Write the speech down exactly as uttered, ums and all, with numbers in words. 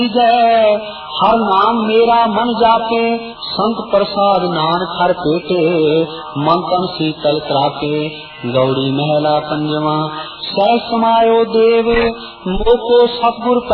जय हर नाम मेरा मन जाके, संत प्रसाद नानक हर पेटे, मन तन शीतल कराके, गौड़ी महला पंजवा। सह समायो देव मोको सतगुर